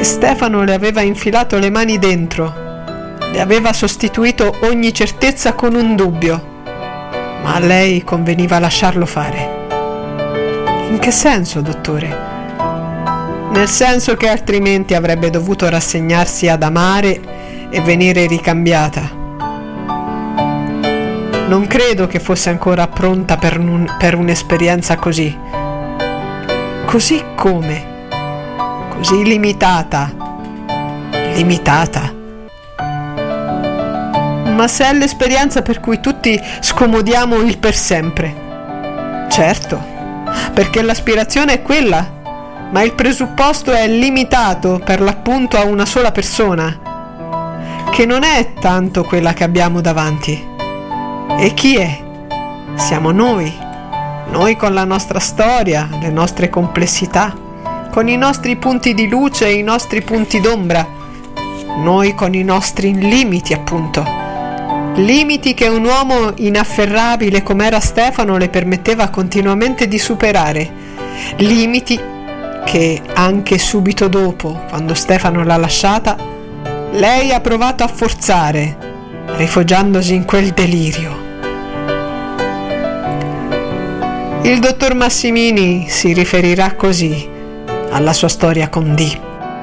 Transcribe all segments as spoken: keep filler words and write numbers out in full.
che Stefano le aveva infilato le mani dentro, le aveva sostituito ogni certezza con un dubbio, ma a lei conveniva lasciarlo fare. In che senso, dottore? Nel senso che altrimenti avrebbe dovuto rassegnarsi ad amare e venire ricambiata. Non credo che fosse ancora pronta per, un, per un'esperienza così. Così come? Così limitata. Limitata. Ma se è l'esperienza per cui tutti scomodiamo il per sempre. Certo, perché l'aspirazione è quella, ma il presupposto è limitato per l'appunto a una sola persona, che non è tanto quella che abbiamo davanti. E chi è? Siamo noi, noi con la nostra storia, le nostre complessità, con i nostri punti di luce e i nostri punti d'ombra, noi con i nostri limiti, appunto. Limiti che un uomo inafferrabile come era Stefano le permetteva continuamente di superare. Limiti che anche subito dopo, quando Stefano l'ha lasciata, lei ha provato a forzare, rifugiandosi in quel delirio. Il dottor Massimini si riferirà così alla sua storia con Dee.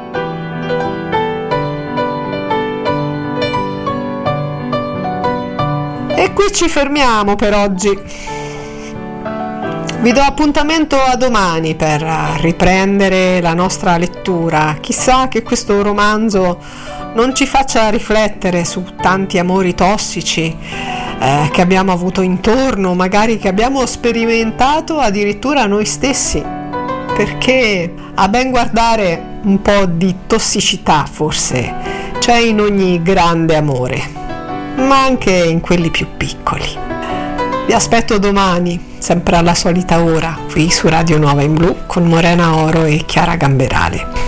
E qui ci fermiamo per oggi. Vi do appuntamento a domani per riprendere la nostra lettura. Chissà che questo romanzo non ci faccia riflettere su tanti amori tossici eh, che abbiamo avuto intorno, magari che abbiamo sperimentato addirittura noi stessi, perché a ben guardare un po' di tossicità forse c'è in ogni grande amore, ma anche in quelli più piccoli. Vi aspetto domani, sempre alla solita ora, qui su Radio Nuova in Blu, con Morena Oro e Chiara Gamberale.